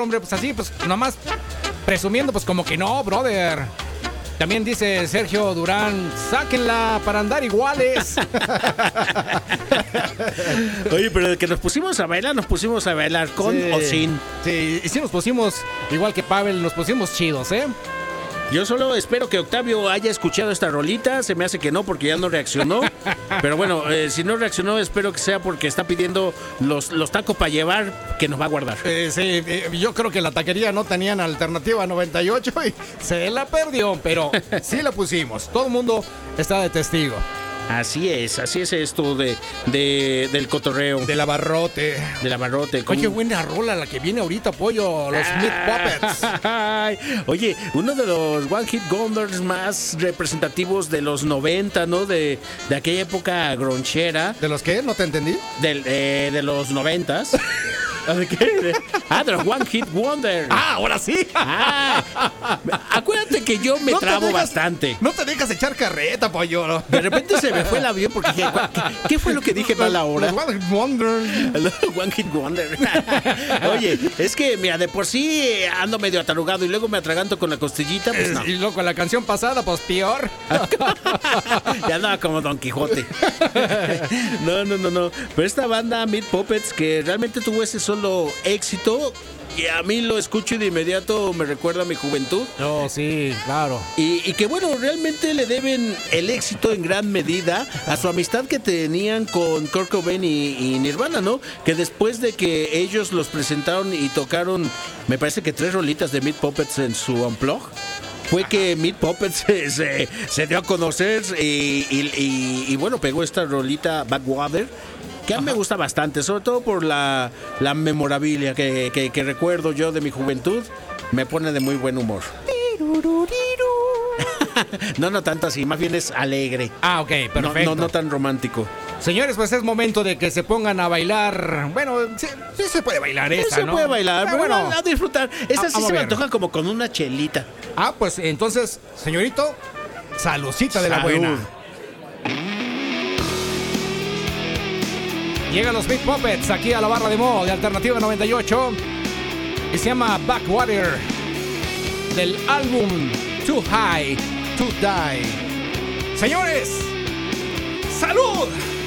hombre, pues así, pues nomás presumiendo, pues como que no, brother. También dice Sergio Durán, sáquenla para andar iguales. Oye, pero de que nos pusimos a bailar con Sí. o sin. Sí, y sí nos pusimos, igual que Pavel, nos pusimos chidos, ¿eh? Yo solo espero que Octavio haya escuchado esta rolita. Se me hace que no, porque ya no reaccionó. Pero bueno, si no reaccionó, espero que sea porque está pidiendo los tacos para llevar, que nos va a guardar. Sí, yo creo que la taquería no tenían alternativa 98 y se la perdió, pero sí la pusimos. Todo el mundo está de testigo. Así es esto del cotorreo. Del abarrote. Del abarrote. Oye, buena rola la que viene ahorita, pollo. Los Meat Puppets. Ay, oye, uno de los One Hit Wonders más representativos de los 90, ¿no? De aquella época gronchera. ¿De los qué? ¿No te entendí? De los 90s. ¿De qué? De los One Hit Wonder. Ahora sí. Acuérdate que yo me trabo bastante. No te dejas echar carreta, pollo. ¿No? De repente se me fue el avión porque dije, ¿qué fue lo que dije mal ahora? Los One Hit Wonder. Los One Hit Wonder. Oye, es que, mira, de por sí ando medio atarugado y luego me atraganto con la costillita, pues no. Y luego con la canción pasada, pues peor. Ya andaba como Don Quijote. No. Pero esta banda, Meat Puppets, que realmente tuvo ese solo éxito, y a mí lo escucho y de inmediato me recuerda a mi juventud. No, sí, claro. Y que bueno, realmente le deben el éxito en gran medida a su amistad que tenían con Kurt Cobain y Nirvana, ¿no? Que después de que ellos los presentaron y tocaron, me parece que 3 rolitas de Meat Puppets en su Unplugged, fue que Meat Puppets se dio a conocer y bueno, pegó esta rolita Backwater, que a mí me gusta bastante, sobre todo por la memorabilia que recuerdo yo de mi juventud. Me pone de muy buen humor. No tanto así, más bien es alegre. Ok, perfecto. No tan romántico. Señores, pues es momento de que se pongan a bailar. Bueno, sí se puede bailar esa, se ¿no? puede bailar, pero bueno, a disfrutar. Esa sí vamos se a me ver. antoja como con una chelita. Pues entonces, señorito, salucita de la Salud. buena. Llegan los Big Puppets aquí a la barra de Mo de Alternativa 98 y se llama Backwater del álbum Too High to Die. Señores, ¡salud!